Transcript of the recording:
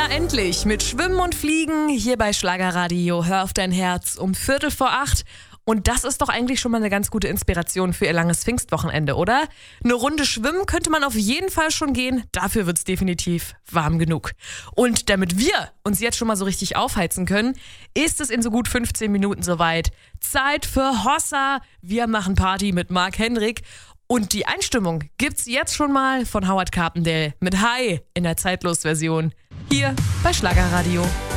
Na endlich, mit Schwimmen und Fliegen hier bei Schlagerradio. Hör auf dein Herz um 7:45. Und das ist doch eigentlich schon mal eine ganz gute Inspiration für ihr langes Pfingstwochenende, oder? Eine Runde schwimmen könnte man auf jeden Fall schon gehen. Dafür wird's definitiv warm genug. Und damit wir uns jetzt schon mal so richtig aufheizen können, ist es in so gut 15 Minuten soweit. Zeit für Hossa. Wir machen Party mit Mark Henrik. Und die Einstimmung gibt's jetzt schon mal von Howard Carpendale mit Hi in der Zeitlos-Version. Hier bei Schlagerradio.